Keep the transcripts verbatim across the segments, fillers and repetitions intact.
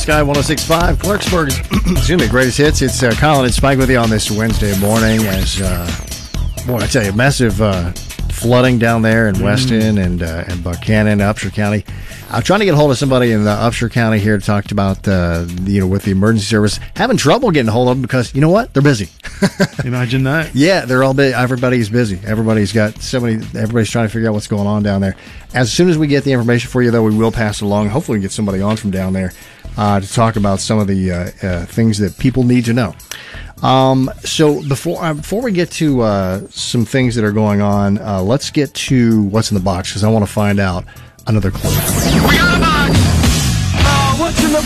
Sky one oh six point five, Clarksburg's excuse me, greatest hits. It's uh, Colin and Spike with you on this Wednesday morning. As uh, boy, I tell you, massive uh, flooding down there in Weston mm. and uh, and Buchanan, Upshur County. I'm trying to get a hold of somebody in the Upshur County here to talk about uh, you know with the emergency service. Having trouble getting a hold of them because you know what? They're busy. Imagine that. Yeah, they're all busy. Everybody's busy. Everybody's got so many. Everybody's trying to figure out what's going on down there. As soon as we get the information for you, though, we will pass it along. Hopefully, we get somebody on from down there uh, to talk about some of the uh, uh, things that people need to know. Um, so before uh, before we get to uh, some things that are going on, uh, let's get to what's in the box because I want to find out another clue. We got a box! Oh, what's in the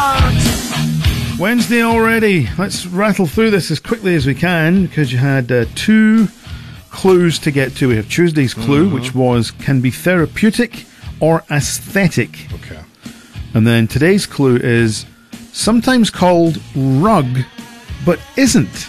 box? Wednesday already. Let's rattle through this as quickly as we can because you had uh, two clues to get to. We have Tuesday's clue, mm-hmm. which was can be therapeutic or aesthetic. Okay. And then today's clue is sometimes called rug, but isn't.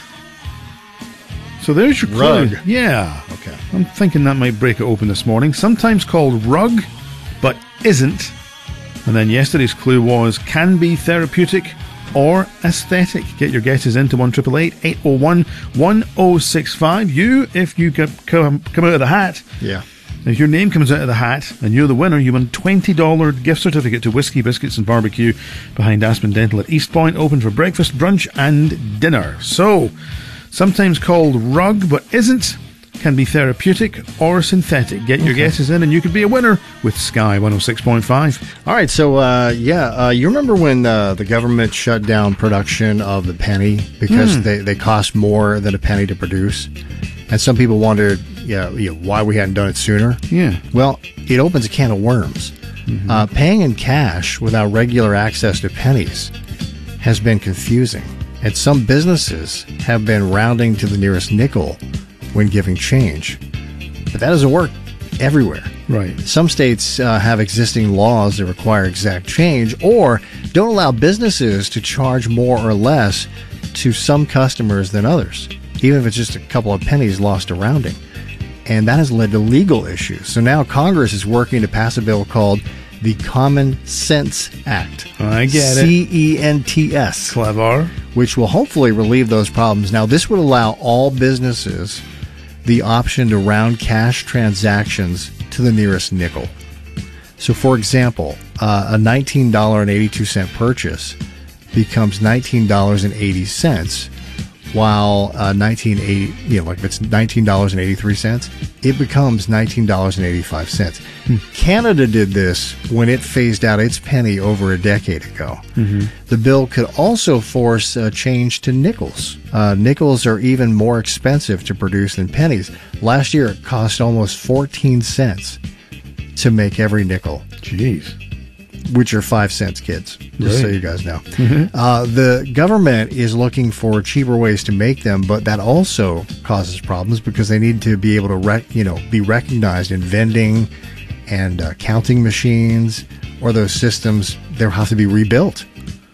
So there's your clue. Rug. Yeah. Okay. I'm thinking that might break it open this morning. Sometimes called rug, but isn't. And then yesterday's clue was can be therapeutic or aesthetic. Get your guesses into one eight eight eight, eight oh one, one oh six five. You, if you come, come out of the hat, yeah. If your name comes out of the hat and you're the winner, you win a twenty dollars gift certificate to Whiskey Biscuits and Barbecue behind Aspen Dental at East Point, open for breakfast, brunch and dinner. So, sometimes called rug but isn't, can be therapeutic or synthetic. Get your okay. guesses in and you could be a winner with Sky one oh six point five. All right, so uh, yeah, uh, you remember when uh, the government shut down production of the penny because mm. they, they cost more than a penny to produce? And some people wondered yeah, you know, why we hadn't done it sooner. Yeah. Well, it opens a can of worms. Mm-hmm. Uh, paying in cash without regular access to pennies has been confusing. And some businesses have been rounding to the nearest nickel when giving change. But that doesn't work everywhere. Right. Some states uh, have existing laws that require exact change or don't allow businesses to charge more or less to some customers than others, even if it's just a couple of pennies lost to rounding. And that has led to legal issues. So now Congress is working to pass a bill called the Common Sense Act. I get it. C E N T S. Clever. Which will hopefully relieve those problems. Now, this would allow all businesses the option to round cash transactions to the nearest nickel. So, for example, uh, a nineteen dollars and eighty-two cents purchase becomes nineteen dollars and eighty cents, while uh, nineteen eighty, you know, like if it's nineteen dollars and eighty-three cents, it becomes nineteen dollars and eighty-five cents. Hmm. Canada did this when it phased out its penny over a decade ago. Mm-hmm. The bill could also force a change to nickels. Uh, nickels are even more expensive to produce than pennies. Last year, it cost almost fourteen cents to make every nickel. Jeez. Which are five cents, kids, just right. so you guys know. Mm-hmm. Uh, the government is looking for cheaper ways to make them, but that also causes problems because they need to be able to, rec- you know, be recognized in vending and uh, counting machines, or those systems they'll have to be rebuilt.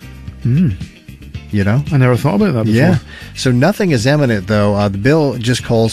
Mm. You know, I never thought about that before. Yeah. So nothing is imminent, though. Uh, the bill just calls